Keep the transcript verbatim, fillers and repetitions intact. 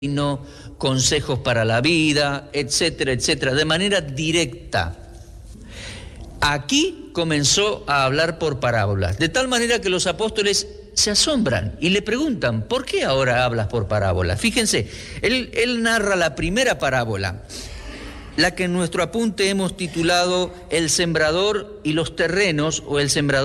no consejos para la vida, etcétera, etcétera, de manera directa. Aquí comenzó a hablar por parábolas, de tal manera que los apóstoles se asombran y le preguntan, ¿por qué ahora hablas por parábolas? Fíjense, él, él narra la primera parábola, la que en nuestro apunte hemos titulado El sembrador y los terrenos, o el sembrador